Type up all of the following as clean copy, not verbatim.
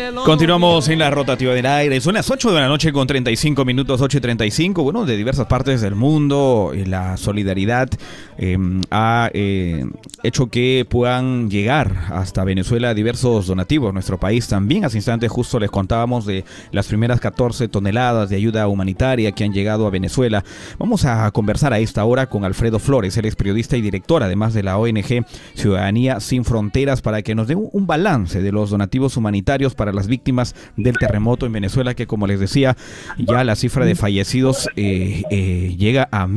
Continuamos en la rotativa del aire. Son las 8 de la noche con 35 minutos, 8:35. Bueno, de diversas partes del mundo, la solidaridad ha hecho que puedan llegar hasta Venezuela diversos donativos. Nuestro país también. Hace instantes justo les contábamos de las primeras 14 toneladas de ayuda humanitaria que han llegado a Venezuela. Vamos a conversar a esta hora con Alfredo Flores. Él es periodista y director, además de la ONG Ciudadanía Sin Fronteras, para que nos dé un balance de los donativos humanitarios para las víctimas del terremoto en Venezuela, que, como les decía, ya la cifra de fallecidos llega a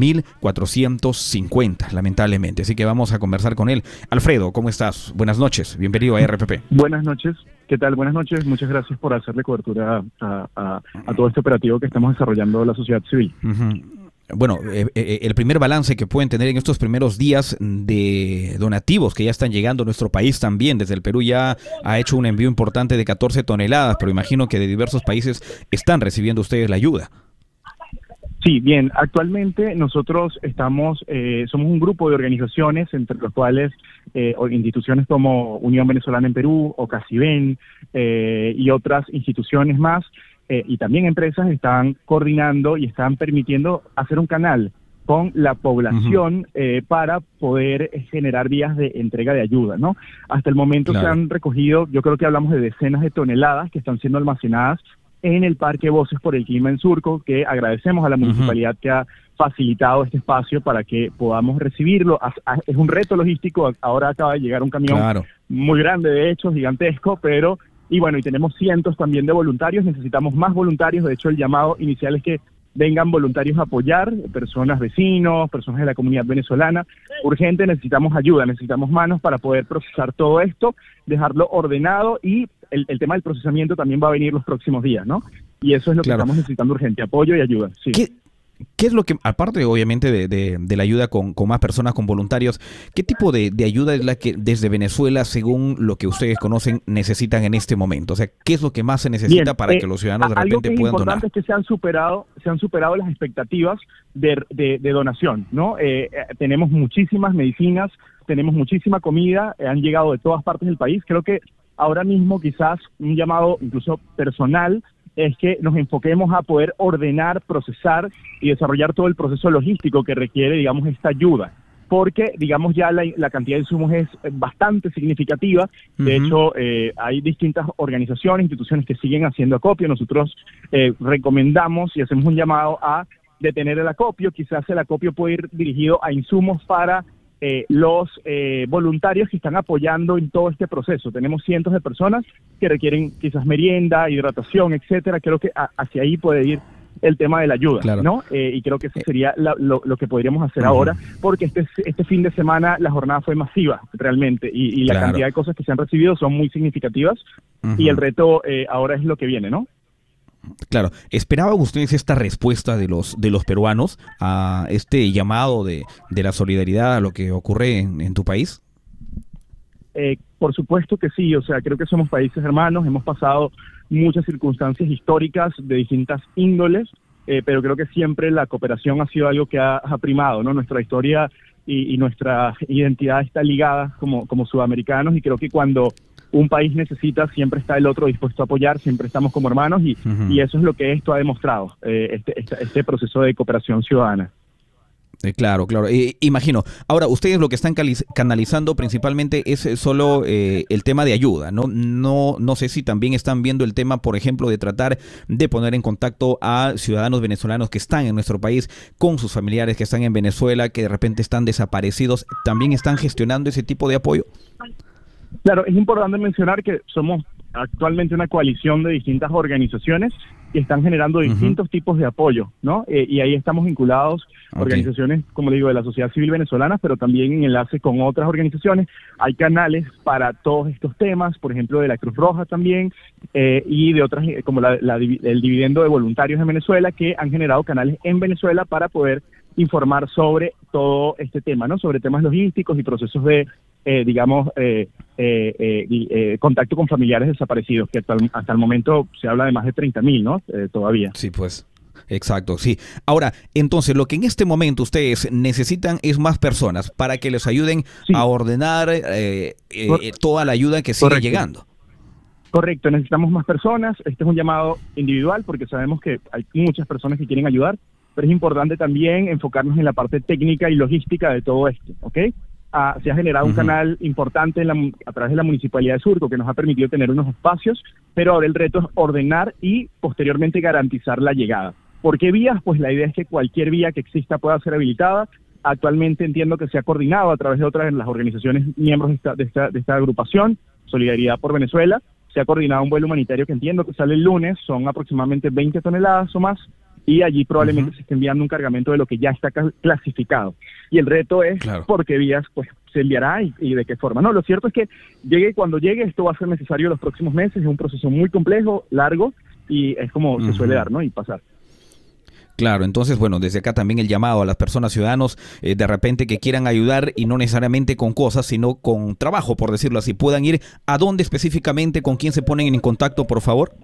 1.450, lamentablemente. Así que vamos a conversar con él. Alfredo, ¿cómo estás? Buenas noches, bienvenido a RPP. Buenas noches, ¿qué tal? Buenas noches, muchas gracias por hacerle cobertura a todo este operativo que estamos desarrollando la sociedad civil. Bueno, el primer balance que pueden tener en estos primeros días de donativos que ya están llegando a nuestro país también. Desde el Perú ya ha hecho un envío importante de 14 toneladas, pero imagino que de diversos países están recibiendo ustedes la ayuda. Sí, bien, actualmente nosotros somos un grupo de organizaciones, entre los cuales instituciones como Unión Venezolana en Perú, o CACIBEN, y otras instituciones más, y también empresas están coordinando y están permitiendo hacer un canal con la población para poder generar vías de entrega de ayuda, ¿no? Hasta el momento se han recogido, yo creo que hablamos de decenas de toneladas que están siendo almacenadas en el Parque Voces por el Clima en Surco, que agradecemos a la municipalidad que ha facilitado este espacio para que podamos recibirlo. Es un reto logístico, ahora acaba de llegar un camión muy grande, de hecho, gigantesco, pero... Y bueno, y tenemos cientos también de voluntarios, necesitamos más voluntarios. De hecho, el llamado inicial es que vengan voluntarios a apoyar, personas vecinos, personas de la comunidad venezolana. Urgente, necesitamos ayuda, necesitamos manos para poder procesar todo esto, dejarlo ordenado, y el tema del procesamiento también va a venir los próximos días, ¿no? Y eso es lo que estamos necesitando urgente, apoyo y ayuda. Sí. ¿Qué es lo que, aparte obviamente de la ayuda con más personas, con voluntarios, qué tipo de ayuda es la que desde Venezuela, según lo que ustedes conocen, necesitan en este momento? O sea, ¿qué es lo que más se necesita para que los ciudadanos de repente puedan donar? Algo que es importante es que se han superado las expectativas de donación, ¿no? Tenemos muchísimas medicinas, tenemos muchísima comida, han llegado de todas partes del país. Creo que ahora mismo quizás un llamado incluso personal es que nos enfoquemos a poder ordenar, procesar y desarrollar todo el proceso logístico que requiere, digamos, esta ayuda. Porque, digamos, ya la cantidad de insumos es bastante significativa. De hecho, hay distintas organizaciones, instituciones que siguen haciendo acopio. Nosotros recomendamos y hacemos un llamado a detener el acopio. Quizás el acopio puede ir dirigido a insumos para los voluntarios que están apoyando en todo este proceso. Tenemos cientos de personas que requieren quizás merienda, hidratación, etcétera. Creo que hacia ahí puede ir el tema de la ayuda, ¿no? Y creo que eso sería lo que podríamos hacer ahora, porque este fin de semana la jornada fue masiva, realmente, y la cantidad de cosas que se han recibido son muy significativas, y el reto ahora es lo que viene, ¿no? Claro, ¿esperaban ustedes esta respuesta de los peruanos a este llamado de la solidaridad a lo que ocurre en tu país? Por supuesto que sí, o sea, creo que somos países hermanos, hemos pasado muchas circunstancias históricas de distintas índoles, pero creo que siempre la cooperación ha sido algo que ha primado, ¿no? Nuestra historia y nuestra identidad está ligada como sudamericanos, y creo que cuando un país necesita, siempre está el otro dispuesto a apoyar, siempre estamos como hermanos, y eso es lo que esto ha demostrado, este proceso de cooperación ciudadana. Claro. Imagino. Ahora, ustedes lo que están canalizando principalmente es solo el tema de ayuda, ¿no? No sé si también están viendo el tema, por ejemplo, de tratar de poner en contacto a ciudadanos venezolanos que están en nuestro país con sus familiares que están en Venezuela, que de repente están desaparecidos. ¿También están gestionando ese tipo de apoyo? Claro, es importante mencionar que somos actualmente una coalición de distintas organizaciones que están generando distintos tipos de apoyo, ¿no? Y ahí estamos vinculados organizaciones, como le digo, de la sociedad civil venezolana, pero también en enlace con otras organizaciones. Hay canales para todos estos temas, por ejemplo, de la Cruz Roja también, y de otras, como el Dividendo de Voluntarios en Venezuela, que han generado canales en Venezuela para poder informar sobre todo este tema, ¿no? Sobre temas logísticos y procesos de contacto con familiares desaparecidos, que hasta el momento se habla de más de 30.000, ¿no? Todavía. Sí, pues. Exacto, sí. Ahora, entonces, lo que en este momento ustedes necesitan es más personas para que les ayuden a ordenar toda la ayuda que sigue llegando. Correcto, necesitamos más personas. Este es un llamado individual porque sabemos que hay muchas personas que quieren ayudar, pero es importante también enfocarnos en la parte técnica y logística de todo esto, ¿ok? Se ha generado un canal importante a través de la Municipalidad de Surco que nos ha permitido tener unos espacios, pero ahora el reto es ordenar y posteriormente garantizar la llegada. ¿Por qué vías? Pues la idea es que cualquier vía que exista pueda ser habilitada. Actualmente entiendo que se ha coordinado a través de otras de las organizaciones miembros de esta agrupación, Solidaridad por Venezuela. Se ha coordinado un vuelo humanitario que entiendo que sale el lunes, son aproximadamente 20 toneladas o más, y allí probablemente se esté enviando un cargamento de lo que ya está clasificado. Y el reto es por qué vías pues se enviará y de qué forma. No, lo cierto es que cuando llegue, esto va a ser necesario los próximos meses, es un proceso muy complejo, largo, y es como se suele dar, ¿no? Y pasar. Claro, entonces, bueno, desde acá también el llamado a las personas, ciudadanos, de repente que quieran ayudar y no necesariamente con cosas, sino con trabajo, por decirlo así. ¿Puedan ir a dónde específicamente? ¿Con quién se ponen en contacto, por favor?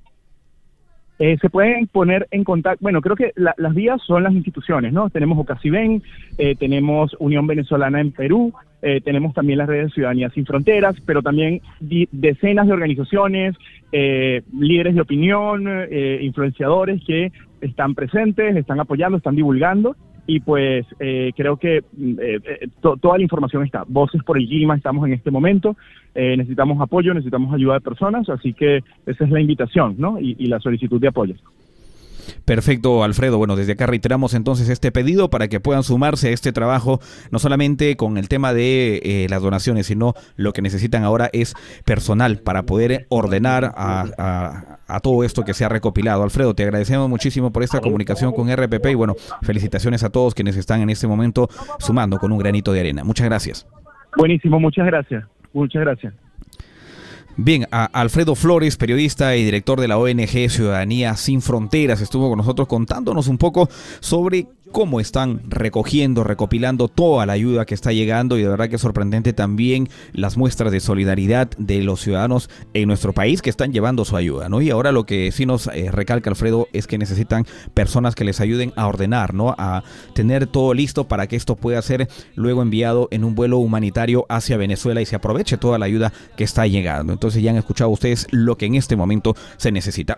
Se pueden poner en contacto, bueno, creo que las vías son las instituciones, ¿no? Tenemos Ocasiben, tenemos Unión Venezolana en Perú, tenemos también las redes de Ciudadanía Sin Fronteras, pero también decenas de organizaciones, líderes de opinión, influenciadores que están presentes, están apoyando, están divulgando, y pues creo que toda la información está. Voces por el Clima estamos en este momento, necesitamos apoyo, necesitamos ayuda de personas, así que esa es la invitación, ¿no? Y la solicitud de apoyo. Perfecto, Alfredo. Bueno, desde acá reiteramos entonces este pedido para que puedan sumarse a este trabajo, no solamente con el tema de las donaciones, sino lo que necesitan ahora es personal para poder ordenar a todo esto que se ha recopilado. Alfredo, te agradecemos muchísimo por esta comunicación con RPP y bueno, felicitaciones a todos quienes están en este momento sumando con un granito de arena. Muchas gracias. Buenísimo, muchas gracias. Muchas gracias. Bien, a Alfredo Flores, periodista y director de la ONG Ciudadanía Sin Fronteras, estuvo con nosotros contándonos un poco sobre cómo están recopilando toda la ayuda que está llegando, y de verdad que es sorprendente también las muestras de solidaridad de los ciudadanos en nuestro país que están llevando su ayuda, ¿no? Y ahora lo que sí nos recalca Alfredo es que necesitan personas que les ayuden a ordenar, ¿no? A tener todo listo para que esto pueda ser luego enviado en un vuelo humanitario hacia Venezuela y se aproveche toda la ayuda que está llegando. Entonces ya han escuchado ustedes lo que en este momento se necesita.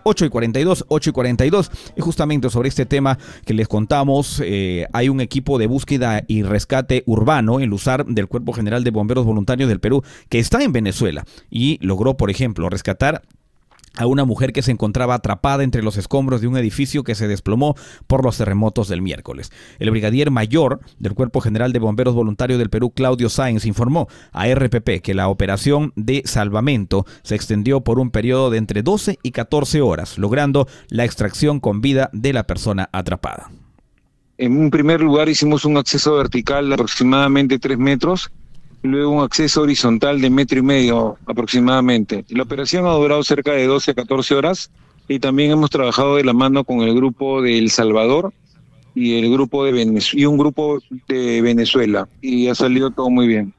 8:42, y justamente sobre este tema que les contamos, hay un equipo de búsqueda y rescate urbano, el USAR, del Cuerpo General de Bomberos Voluntarios del Perú, que está en Venezuela y logró, por ejemplo, rescatar a una mujer que se encontraba atrapada entre los escombros de un edificio que se desplomó por los terremotos del miércoles. El brigadier mayor del Cuerpo General de Bomberos Voluntarios del Perú, Claudio Sáenz, informó a RPP que la operación de salvamento se extendió por un periodo de entre 12 y 14 horas, logrando la extracción con vida de la persona atrapada. En un primer lugar hicimos un acceso vertical de aproximadamente 3 metros, luego un acceso horizontal de 1,5 metros aproximadamente. La operación ha durado cerca de 12 a 14 horas y también hemos trabajado de la mano con el grupo de El Salvador y el grupo y un grupo de Venezuela, y ha salido todo muy bien.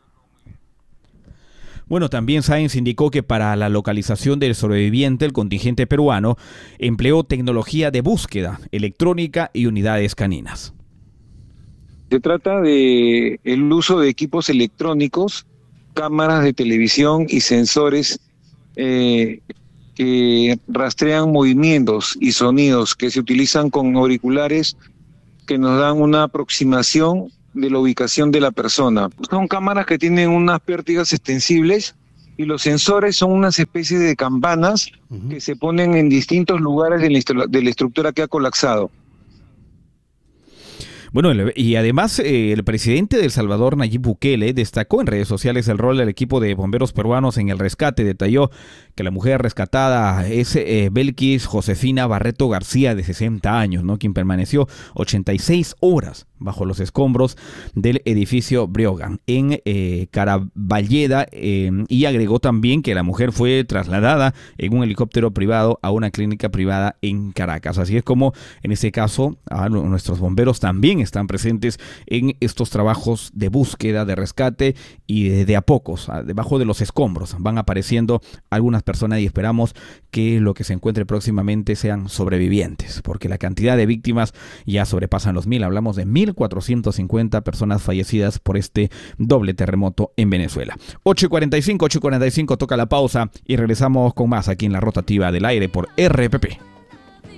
Bueno, también Sáenz indicó que para la localización del sobreviviente, el contingente peruano empleó tecnología de búsqueda electrónica y unidades caninas. Se trata de el uso de equipos electrónicos, cámaras de televisión y sensores que rastrean movimientos y sonidos, que se utilizan con auriculares que nos dan una aproximación de la ubicación de la persona. Son cámaras que tienen unas pértigas extensibles y los sensores son unas especies de campanas que se ponen en distintos lugares de la estructura que ha colapsado. Bueno, y además el presidente de El Salvador, Nayib Bukele, destacó en redes sociales el rol del equipo de bomberos peruanos en el rescate. Detalló que la mujer rescatada es Belkis Josefina Barreto García, de 60 años, ¿no? Quien permaneció 86 horas bajo los escombros del edificio Briogan en Caraballeda, y agregó también que la mujer fue trasladada en un helicóptero privado a una clínica privada en Caracas. Así es como en este caso nuestros bomberos también están presentes en estos trabajos de búsqueda, de rescate, y de a pocos, debajo de los escombros, van apareciendo algunas personas, y esperamos que lo que se encuentre próximamente sean sobrevivientes, porque la cantidad de víctimas ya sobrepasan los 1,000, hablamos de 1,000 1.450 personas fallecidas por este doble terremoto en Venezuela. 8:45, toca la pausa y regresamos con más aquí en la rotativa del aire por RPP.